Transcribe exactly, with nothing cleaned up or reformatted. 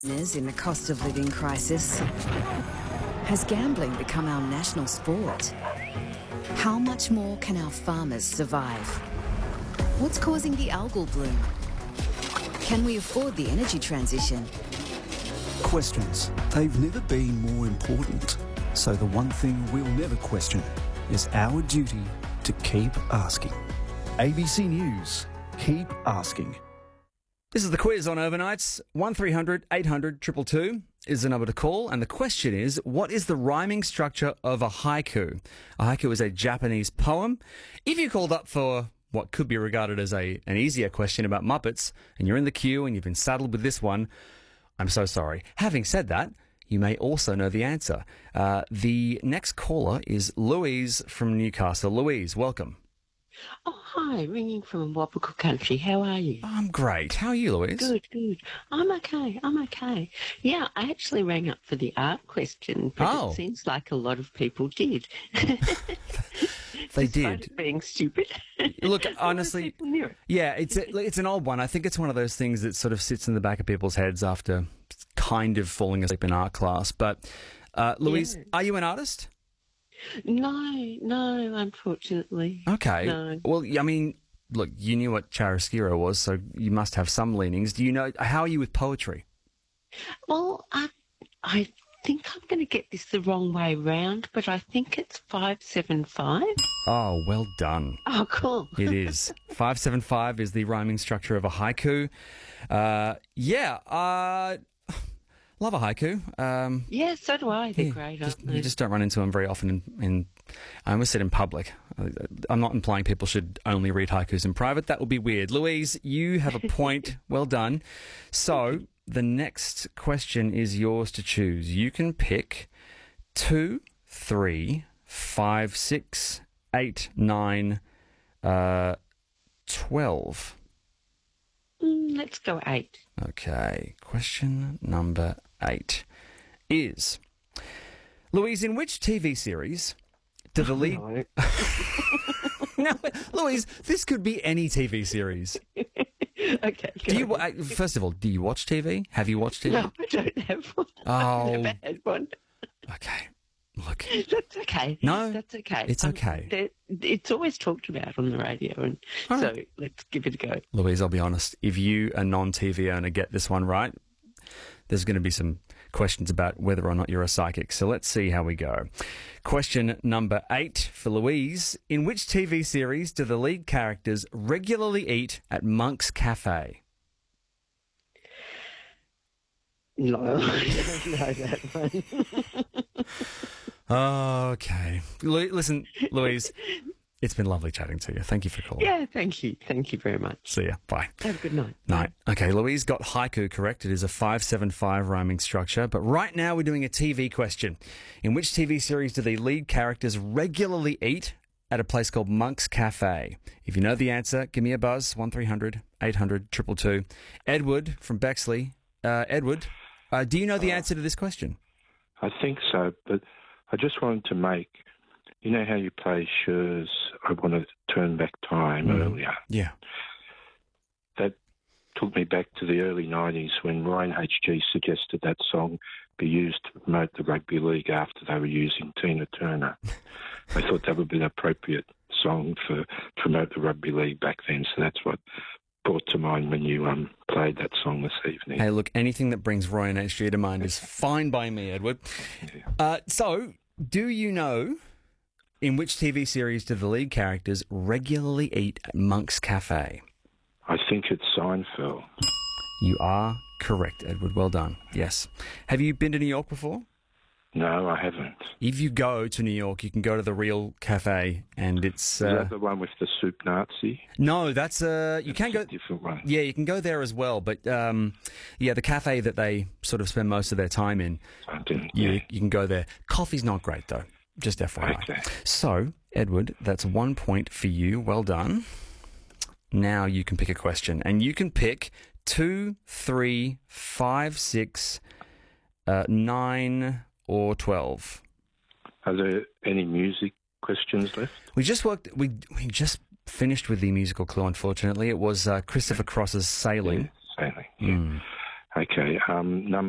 In the cost of living crisis, has gambling become our national sport? How much more can our farmers survive? What's causing the algal bloom? Can we afford the energy transition? Questions. They've never been more important. So the one thing we'll never question is our duty to keep asking. A B C News. Keep asking. This is the quiz on overnights. one three hundred eight hundred two two two is the number to call. And the question is, what is the rhyming structure of a haiku? A haiku is a Japanese poem. If you called up for what could be regarded as a an easier question about Muppets, and you're in the queue and you've been saddled with this one, I'm so sorry. Having said that, you may also know the answer. Uh, the next caller is Louise from Newcastle. Louise, welcome. Oh, hi, ringing from Wapaka Country. How are you? I'm great. How are you, Louise? Good, good. I'm okay, I'm okay. Yeah, I actually rang up for the art question, but Oh. it seems like a lot of people did. They Despite did. it being stupid. Look, A lot of honestly, people knew it. yeah, it's a, it's an old one. I think it's one of those things that sort of sits in the back of people's heads after kind of falling asleep in art class. But, uh, Louise, Yeah. are you an artist? No, no, unfortunately. Okay. No. Well, I mean, look, you knew what chiaroscuro was, so you must have some leanings. Do you know, how are you with poetry? Well, I, I think I'm going to get this the wrong way round, but I think it's five seven five. Oh, well done. Oh, cool. It is. five seven five is the rhyming structure of a haiku. Uh, yeah, uh, love a haiku. Um, Yeah, so do I. They're yeah, great, just- aren't they? you just don't run into them very often in, in I almost said in public. I'm not implying people should only read haikus in private. That would be weird. Louise, you have a point. Well done. So the next question is yours to choose. You can pick two, three, five, six, eight, nine, uh, twelve. Mm, let's go eight. Okay, question number eight is, Louise, in which T V series do the lead... No. No, Louise, this could be any T V series. Okay. Do you, go. wa- uh, first of all, do you watch T V? Have you watched T V? No, I don't have one. Oh. I've never had one. Okay, look, That's okay. No, that's okay. it's Um, okay. there- it's always talked about on the radio, and All so right. let's give it a go. Louise, I'll be honest. If you, a non-T V owner, get this one right, there's going to be some questions about whether or not you're a psychic. So let's see how we go. Question number eight for Louise. In which T V series do the lead characters regularly eat at Monk's Cafe? No, I don't know that one. Okay. Lu- Listen, Louise, it's been lovely chatting to you. Thank you for calling. Yeah, thank you. Thank you very much. See ya. Bye. Have a good night. Night. Okay, Louise got haiku correct. It is a five seven five rhyming structure. But right now we're doing a T V question. In which T V series do the lead characters regularly eat at a place called Monk's Cafe? If you know the answer, give me a buzz. one three hundred eight hundred two two two. Edward from Bexley. Uh, Edward, uh, do you know the answer to this question? I think so, but I just wanted to make, you know how you play Scher's I Want to Turn Back Time Mhm. earlier? Yeah. That took me back to the early nineties when Ryan H G suggested that song be used to promote the rugby league after they were using Tina Turner. I thought that would be an appropriate song for promote the rugby league back then, so that's what brought to mind when you um played that song this evening. Hey, look, anything that brings Roy and H G to mind is fine by me, Edward. Uh, so, do you know in which T V series do the lead characters regularly eat at Monk's Cafe? I think it's Seinfeld. You are correct, Edward. Well done. Yes. Have you been to New York before? No, I haven't. If you go to New York, you can go to the Real Cafe, and it's Is uh, that the one with the soup Nazi? no, that's uh, you can It's go. a different one. Yeah, you can go there as well, but um, yeah, the cafe that they sort of spend most of their time in, I didn't. you Yeah. you can go there. Coffee's not great though. Just F Y I. Okay. So, Edward, that's one point for you. Well done. Now you can pick a question, and you can pick two, three, five, six, uh, nine, or twelve. Are there any music questions left? We just worked. We we just finished with the musical clue. Unfortunately, it was uh, Christopher Cross's Sailing. Yeah, sailing. Yeah. Mm. Okay. Um, number